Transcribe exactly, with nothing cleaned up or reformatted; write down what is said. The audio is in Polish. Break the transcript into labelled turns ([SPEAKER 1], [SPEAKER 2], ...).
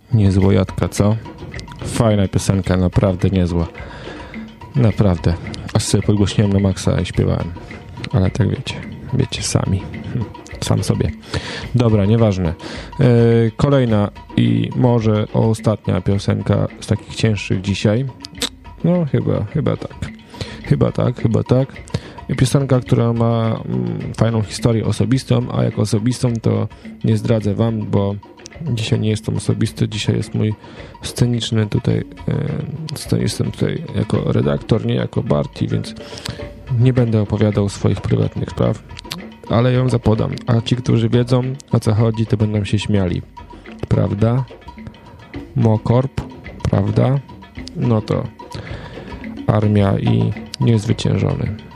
[SPEAKER 1] Niezłojadka, co? Fajna piosenka, naprawdę niezła. Naprawdę. Aż sobie podgłośniłem na maksa i śpiewałem. Ale tak wiecie, wiecie sami. Sam sobie. Dobra, nieważne. Yy, kolejna i może ostatnia piosenka z takich cięższych dzisiaj. No chyba, chyba tak. Chyba tak, chyba tak. I piosenka, która ma mm, fajną historię osobistą, a jako osobistą to nie zdradzę wam, bo dzisiaj nie jestem osobisty, dzisiaj jest mój sceniczny tutaj, yy, jestem tutaj jako redaktor, nie jako Barty, więc nie będę opowiadał swoich prywatnych spraw, ale ją zapodam, a ci, którzy wiedzą, o co chodzi, to będą się śmiali. Prawda? Mokorp, prawda? No to Armia i Niezwyciężony.